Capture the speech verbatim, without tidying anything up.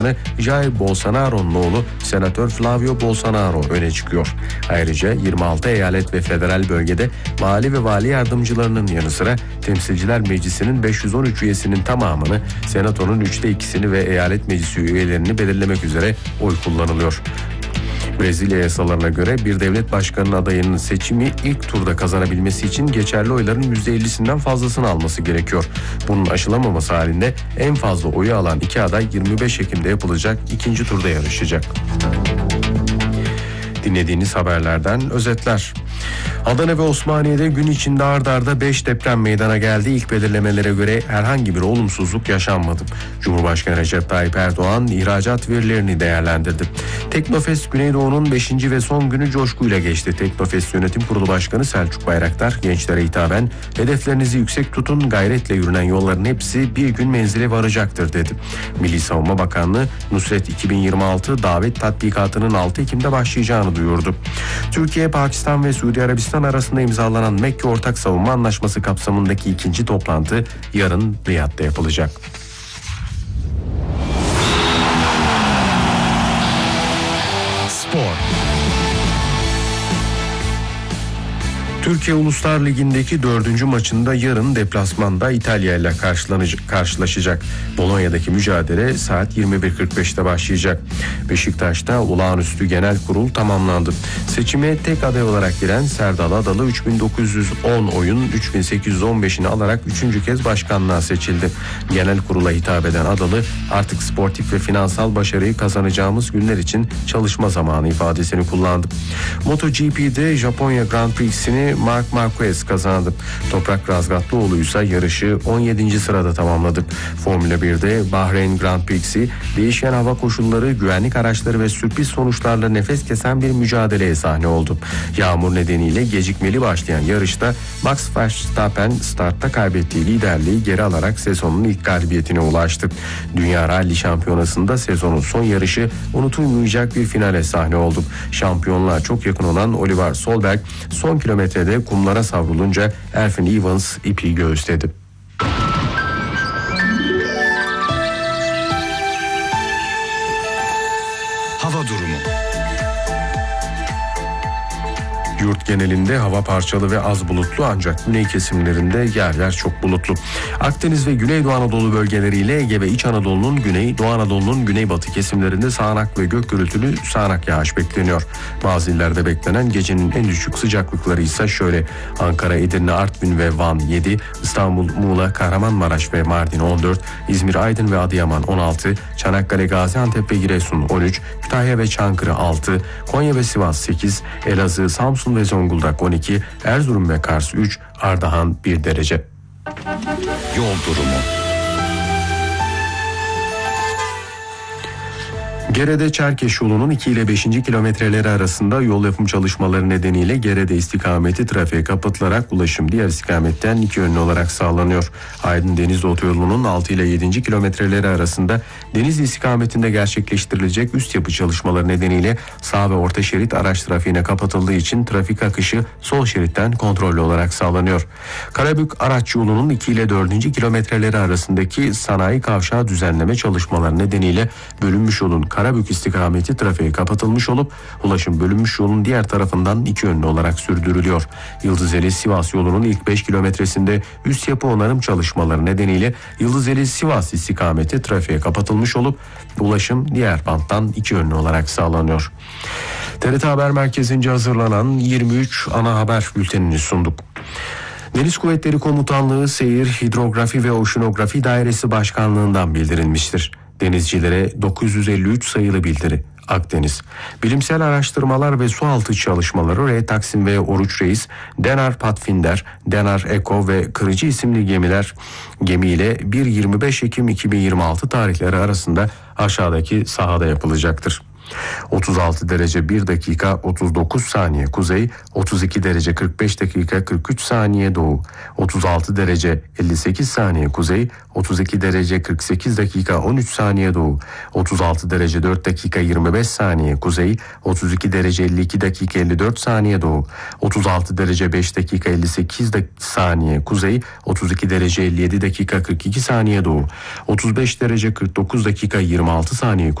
Jair Bolsonaro'nun oğlu Senatör Flavio Bolsonaro öne çıkıyor. Ayrıca yirmi altı eyalet ve federal bölgede vali ve vali yardımcılarının yanı sıra Temsilciler Meclisi'nin beş yüz on üç üyesinin tamamını, Senato'nun üçte ikisini ve eyalet meclisi üyelerini belirlemek üzere oy kullanılıyor. Brezilya yasalarına göre bir devlet başkanının adayının seçimi ilk turda kazanabilmesi için geçerli oyların yüzde ellisinden fazlasını alması gerekiyor. Bunun aşılamaması halinde en fazla oyu alan iki aday yirmi beş Ekim'de yapılacak ikinci turda yarışacak. Dinlediğiniz haberlerden özetler. Adana ve Osmaniye'de gün içinde ard arda beş deprem meydana geldi. İlk belirlemelere göre herhangi bir olumsuzluk yaşanmadı. Cumhurbaşkanı Recep Tayyip Erdoğan ihracat verilerini değerlendirdi. Teknofest Güneydoğu'nun beşinci ve son günü coşkuyla geçti. Teknofest Yönetim Kurulu Başkanı Selçuk Bayraktar gençlere hitaben hedeflerinizi yüksek tutun, gayretle yürünen yolların hepsi bir gün menzile varacaktır dedi. Milli Savunma Bakanlığı Nusret iki bin yirmi altı davet tatbikatının altı Ekim'de başlayacağını duyurdu. Türkiye, Pakistan ve Suudi Arabistan arasında imzalanan Mekke Ortak Savunma Anlaşması kapsamındaki ikinci toplantı yarın Riyad'da yapılacak. Spor. Türkiye Uluslar Ligi'ndeki dördüncü maçında yarın deplasmanda İtalya ile karşılaşacak. Bolonya'daki mücadele saat yirmi bir kırk beşte başlayacak. Beşiktaş'ta olağanüstü genel kurul tamamlandı. Seçime tek aday olarak giren Serdal Adalı üç bin dokuz yüz on oyun üç bin sekiz yüz on beşini alarak üçüncü kez başkanlığa seçildi. Genel kurula hitap eden Adalı, artık sportif ve finansal başarıyı kazanacağımız günler için çalışma zamanı ifadesini kullandı. MotoGP'de Japonya Grand Prix'sini Marc Marquez kazandı. Toprak Razgatlıoğlu ise yarışı on yedinci sırada tamamladı. Formula birde Bahreyn Grand Prix'si değişen hava koşulları, güvenlik araçları ve sürpriz sonuçlarla nefes kesen bir mücadeleye sahne oldu. Yağmur nedeniyle gecikmeli başlayan yarışta Max Verstappen startta kaybettiği liderliği geri alarak sezonun ilk galibiyetine ulaştı. Dünya Rally Şampiyonası'nda sezonun son yarışı unutulmayacak bir finale sahne oldu. Şampiyonluğa çok yakın olan Oliver Solberg son kilometrede kumlara savrulunca Elfyn Evans ipi göğüsledi. Hava durumu. Yurt genelinde hava parçalı ve az bulutlu, ancak güney kesimlerinde yer yer çok bulutlu. Akdeniz ve Güneydoğu Anadolu bölgeleriyle Ege ve İç Anadolu'nun güney, Doğu Anadolu'nun güneybatı kesimlerinde sağanak ve gök gürültülü sağanak yağış bekleniyor. Bazı illerde beklenen gecenin en düşük sıcaklıkları ise şöyle: Ankara, Edirne, Artvin ve Van yedi, İstanbul, Muğla, Kahramanmaraş ve Mardin on dört, İzmir, Aydın ve Adıyaman on altı, Çanakkale, Gaziantep ve Giresun on üç, Kütahya ve Çankırı altı, Konya ve Sivas sekiz, Elazığ, Samsun ve Zonguldak on iki, Erzurum ve Kars üç, Ardahan bir derece. Yol durumu. Gerede Çerkeş yolunun iki ile beşinci kilometreleri arasında yol yapım çalışmaları nedeniyle Gerede istikameti trafiğe kapatılarak ulaşım diğer istikametten iki yönlü olarak sağlanıyor. Aydın Denizli Otoyolu'nun altı ile yedinci kilometreleri arasında Denizli istikametinde gerçekleştirilecek üst yapı çalışmaları nedeniyle sağ ve orta şerit araç trafiğine kapatıldığı için trafik akışı sol şeritten kontrollü olarak sağlanıyor. Karabük Araç yolunun iki ile dördüncü kilometreleri arasındaki sanayi kavşağı düzenleme çalışmaları nedeniyle bölünmüş yolun Karabük istikameti trafiğe kapatılmış olup ulaşım bölünmüş yolun diğer tarafından iki yönlü olarak sürdürülüyor. Yıldızeli Sivas yolunun ilk beş kilometresinde üst yapı onarım çalışmaları nedeniyle Yıldızeli Sivas istikameti trafiğe kapatılmış olup ulaşım diğer banttan iki yönlü olarak sağlanıyor. T R T Haber Merkezi'nce hazırlanan yirmi üç ana haber bültenini sunduk. Deniz Kuvvetleri Komutanlığı Seyir, Hidrografi ve Oşinografi Dairesi Başkanlığı'ndan bildirilmiştir. Denizcilere dokuz yüz elli üç sayılı bildiri. Akdeniz. Bilimsel araştırmalar ve sualtı çalışmaları R. Taksim ve Oruç Reis, Denar Pathfinder, Denar Eko ve Kırıcı isimli gemiler gemiyle bir yirmi beş Ekim iki bin yirmi altı tarihleri arasında aşağıdaki sahada yapılacaktır. otuz altı derece bir dakika otuz dokuz saniye kuzey, otuz iki derece kırk beş dakika kırk üç saniye doğu, otuz altı derece elli sekiz saniye kuzey, otuz iki derece kırk sekiz dakika on üç saniye doğu, otuz altı derece dört dakika yirmi beş saniye kuzey, otuz iki derece elli iki dakika elli dört saniye doğu, otuz altı derece beş dakika elli sekiz saniye kuzey, otuz iki derece elli yedi dakika kırk iki saniye doğu, otuz beş derece kırk dokuz dakika yirmi altı saniye